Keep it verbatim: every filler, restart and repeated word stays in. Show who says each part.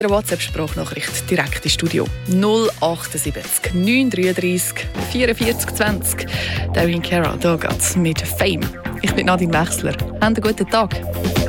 Speaker 1: Eine WhatsApp-Sprachnachricht direkt ins Studio. null acht sieben neun drei drei vier vier zwanzig. Darren Cara, da geht's mit Fame. Ich bin Nadine Wechsler. Habt einen guten Tag.